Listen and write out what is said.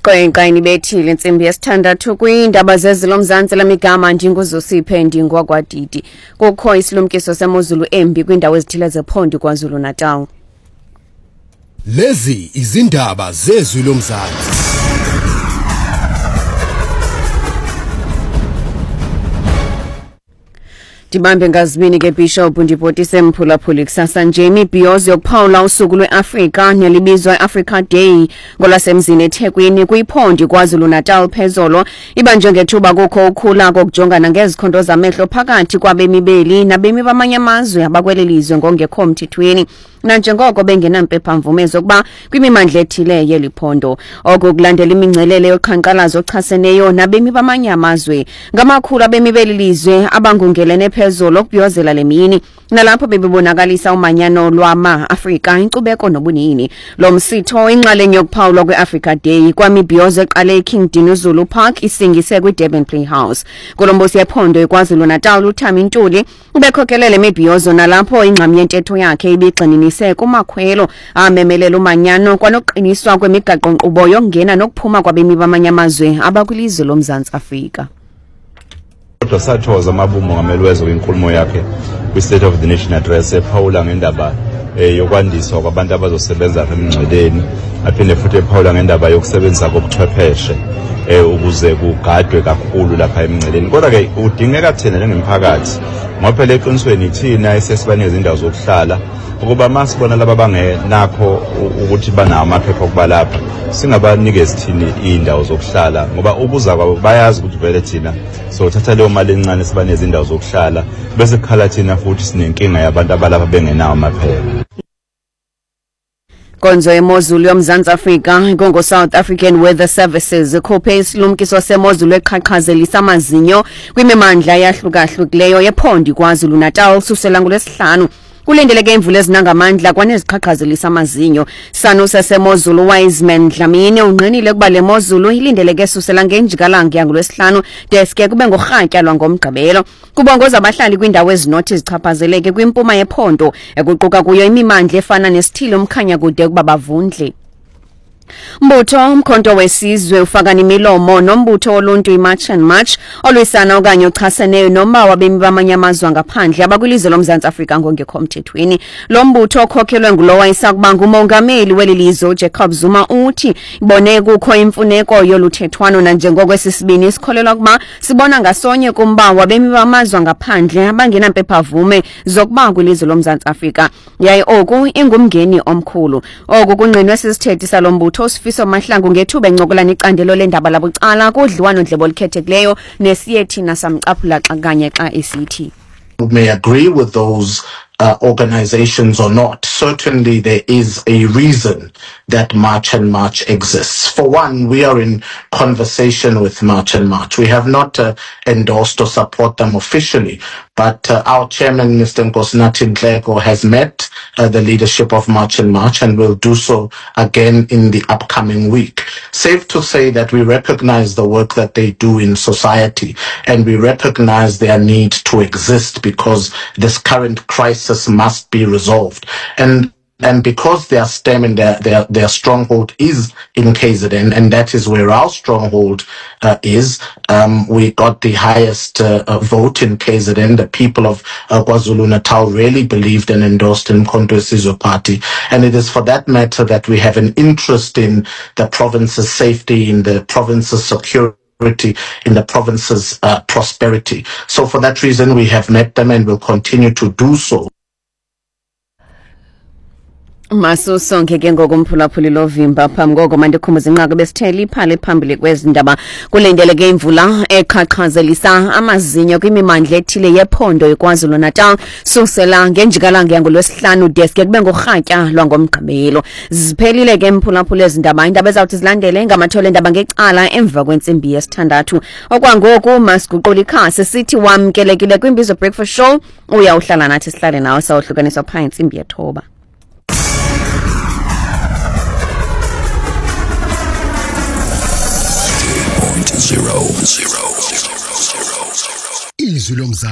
Qoyinqayini bethile insimbi yesithandathu kwindaba zezilomzantsi lamigama ndinguzosiphe ndingwakwadidi. Kukho isilumkiso semozulu embi kwindawo ezithile zephondo KwaZulu Natal. Lezi izindaba zezwi lomzantsi. Dibambe ngazibini ke Bishop ndipotise mphulaphuli kusasa nje imibhiyozo yokuphawula usuku lweAfrika nelibizwa iAfrica Day ngolasemzini eThekwini kwiphondo KwaZulu Natal phezolo ibanjwe ngethuba kukho ukhula kokujongana ngezikhonto zamehlo phakathi kwabemi beli nabemi bamanye amazwe abakwelelizwe ngongekho mthethweni nanjengoko bengenampepha mvume zokuba kwimimandla ethile yeliphondo okulandela imingcelele yoqhankqalazo ochaseneyo nabemi bamanye amazwe ngamakhulu abemi belilizwe abangungelene phezolo ukubhiyozela lemini nalapho bebibonakalisa umanyano lwama-Afrika inkcubeko nobunini lo msitho inxalenye yokuphawulwa kweAfrica Day kwamibhiyozo eqale eKing Dinuzulu Park isingise kwiDurban Playhouse kolombosi yephondo KwaZulu Natal uThami Ntuli ubekhokelele imibhiyozo nalapho ingxam yentetho yakhe ibigxininise kumakhwelo amemelela umanyano kwanoqiniswa kwemigaqo-nkqubo yokungena nokuphuma kwabemi bamanye amazwe abakwilizwe loMzantsi Afrika. Kodwa sathoza amabumo ngamelwezo kwinkulumo yakhe kwi-State of the Nation Address ephawula ngendaba yokwandiswa kwabantu abazosebenza emngcweleni aphinde futhi ephawula ngendaba yokusebenzisa kobuchwepheshe ukuze kugadwe kakhulu lapha emngcweleni. Kodwa ke udingeka thina njengomphakathi ngoba phela eqinisweni thina esesibanikeza indawo zokuhlala ukuba masibona laba bangenakho ukuthi banawo amaphepha okuba lapha singabanikezi thina indawo zokuhlala ngoba ubuza kwabo bayazi ukuthi vele thina so thatha leyo mali encane sibanikeza indawo zokuhlala bese kukhala thina futhi sinenkinga yabantu abalapha bengenawo amaphepha. Konzo yemozulu yoMzantsi Afrika ngongo South African Weather Services ikhuphe isilumkiso semozulu eqhaqhazelisa amazinyo kwimimandla yahlukahlukileyo yephondo KwaZulu Natal susela ngolwesihlanu. Kulindeleke imvula ezinangamandla kwaneziqhaqhazelisa amazinyo. Sanusa semozulu Wiseman Dlamini unqinile kuba le mozulu ilindeleke susela ngenjikalanga yangolwesihlanu deske kube ngorhatya lwangomgqibelo. Kubongoza abahlali kwindawo ezinothi zichaphazeleke kwimpuma yephondo ekuquka kuyo imimandla efana nesithili umkhanya kude kuba bavundle. Mbutho umkhonto wesizwe ufaka imilomo nombutho oluntu iMarch and March olwisana okanye ochaseneyo noma wabemi bamanye amazwe ngaphandle abakwilizwe loMzantsi Afrika ngongekho mthethweni. Lo mbutho okhokhelwe ngulowa isakuba ngumongameli welilizwe uJacob Zuma uthi ibone kukho imfuneko yoluthethwano nanjengoko sesibini isikholelwa kuba sibona ngasonye kumba wabemi bamazwe ngaphandle abangenampepha vume zokuba kwilizwe loMzantsi Afrika yaye oku ingumngeni omkhulu. Oku kunqinwe sisithethi salombutho Sifiso Mahlangu ngethuba encokolana icandelo lendaba labucala kudliwano ndlebo likhethekileyo nesiye thina samcaphula xa kanye xa esithi. May agree with those organizations or not. Certainly there is a reason that March and March exists. For one, we are in conversation with March and March. We have not endorsed or support them officially, but our chairman, Mr. Nkosinathi Nhleko, has met the leadership of March and March and will do so again in the upcoming week. Safe to say that we recognize the work that they do in society and we recognize their need to exist because this current crisis must be resolved. And because their stem and their stronghold is in KZN, and that is where our stronghold is, we got the highest vote in KZN. The people of KwaZulu Natal really believed and endorsed in Mkhonto weSizwe Party. And it is for that matter that we have an interest in the province's safety, in the province's security, in the province's prosperity. So for that reason, we have met them and will continue to do so. Masuso ngeke ngokumphulaphuli lovimba phamngoko mandikhumbuza inqaka besitheli phale phambili kwezindaba kulindeleke imvula eqhaqhazelisa amazinyo kwimimandla ethile yephondo KwaZulu Natal susela ngenjikalanga yangolwesihlanu deske kube ngorhatya lwangomgqibelo. Ziphelile ke mphulaphuli ezindaba indaba ezawuthi zilandele ngamathole endaba ngecala emva kwensimbi yesithandathu. Okwangoku masiguqula ikhasi sithi wamkelekile kwimbizo breakfast show uyawuhlala nathi sihlale nawe sawuhlukaniswa phansi insimbi yethoba. Izwi lomzantsi.